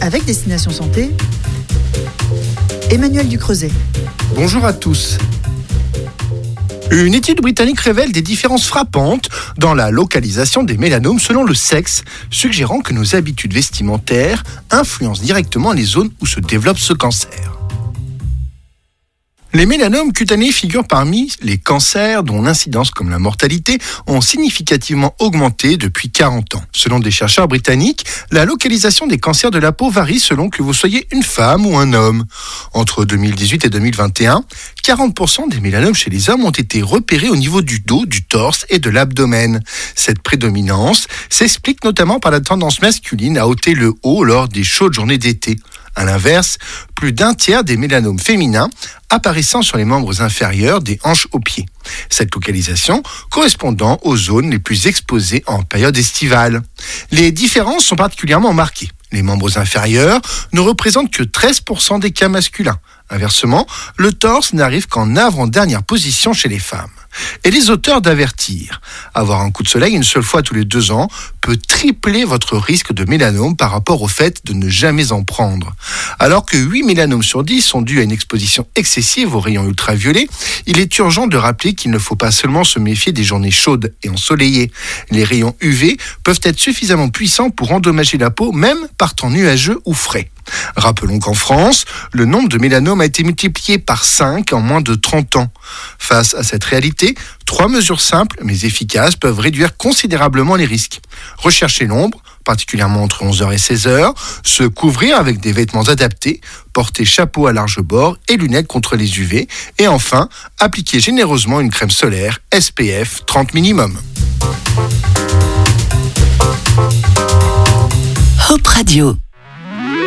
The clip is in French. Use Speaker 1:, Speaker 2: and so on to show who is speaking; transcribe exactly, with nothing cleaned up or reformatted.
Speaker 1: avec Destination Santé, Emmanuel Ducreuset.
Speaker 2: Bonjour à tous. Une étude britannique révèle des différences frappantes dans la localisation des mélanomes selon le sexe, suggérant que nos habitudes vestimentaires influencent directement les zones où se développe ce cancer. Les mélanomes cutanés figurent parmi les cancers dont l'incidence comme la mortalité ont significativement augmenté depuis quarante ans. Selon des chercheurs britanniques, la localisation des cancers de la peau varie selon que vous soyez une femme ou un homme. Entre deux mille dix-huit et deux mille vingt et un, quarante pour cent des mélanomes chez les hommes ont été repérés au niveau du dos, du torse et de l'abdomen. Cette prédominance s'explique notamment par la tendance masculine à ôter le haut lors des chaudes journées d'été. À l'inverse, plus d'un tiers des mélanomes féminins apparaissant sur les membres inférieurs des hanches aux pieds. Cette localisation correspondant aux zones les plus exposées en période estivale. Les différences sont particulièrement marquées. Les membres inférieurs ne représentent que treize pour cent des cas masculins. Inversement, le torse n'arrive qu'en avant-dernière position chez les femmes. Et les auteurs d'avertir, avoir un coup de soleil une seule fois tous les deux ans peut tripler votre risque de mélanome par rapport au fait de ne jamais en prendre. Alors que huit mélanomes sur dix sont dus à une exposition excessive aux rayons ultraviolets, il est urgent de rappeler qu'il ne faut pas seulement se méfier des journées chaudes et ensoleillées. Les rayons U V peuvent être suffisamment puissants pour endommager la peau, même par temps nuageux ou frais. Rappelons qu'en France, le nombre de mélanomes a été multiplié par cinq en moins de trente ans. Face à cette réalité, trois mesures simples mais efficaces peuvent réduire considérablement les risques. Rechercher l'ombre, particulièrement entre onze heures et seize heures, se couvrir avec des vêtements adaptés, porter chapeau à large bord et lunettes contre les U V, et enfin, appliquer généreusement une crème solaire S P F trente minimum.
Speaker 3: Hope Radio.